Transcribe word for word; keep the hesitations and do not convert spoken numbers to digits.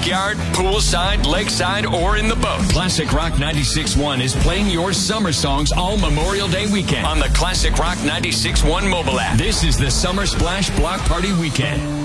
backyard, poolside, lakeside, or in the boat. Classic Rock ninety-six point one is playing your summer songs all Memorial Day weekend on the Classic Rock ninety-six point one mobile app. This is the Summer Splash Block Party Weekend.